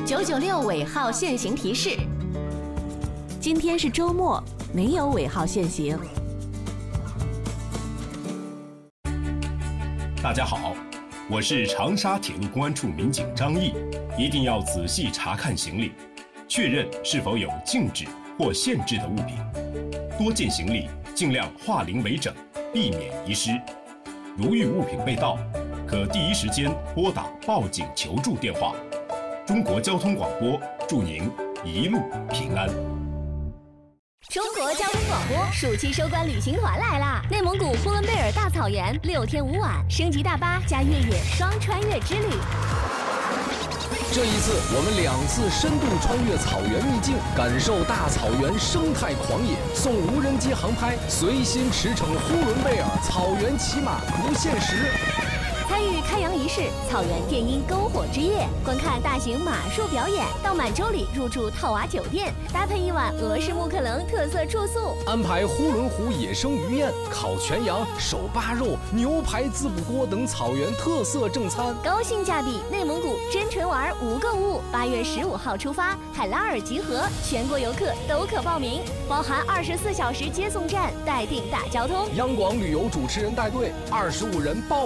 996尾号限行提示。 今天是周末，没有尾号限行。 大家好，我是长沙铁路公安处民警张毅，一定要仔细查看行李，确认是否有禁止或限制的物品。多件行李尽量化零为整，避免遗失。如遇物品被盗，可第一时间拨打报警求助电话。中国交通广播祝您一路平安。 中国交通广播暑期收官旅行团来啦！内蒙古呼伦贝尔大草原6天5晚，升级大巴加越野双穿越之旅。 这一次，我们2次深度穿越草原秘境，感受大草原生态狂野，送无人机航拍，随心驰骋呼伦贝尔草原骑马不限时。 参与开洋仪式、草原电音篝火之夜，观看大型马术表演，到满洲里入住套娃酒店，搭配1晚俄式木克棱特色住宿， 安排呼伦湖野生鱼宴、烤全羊、手扒肉、牛排滋补锅等草原特色正餐， 高性价比内蒙古真纯玩无购物。8月15号出发，海拉尔集合，全国游客都可报名，包含24小时接送站，待定大交通。 央广旅游主持人带队，25人报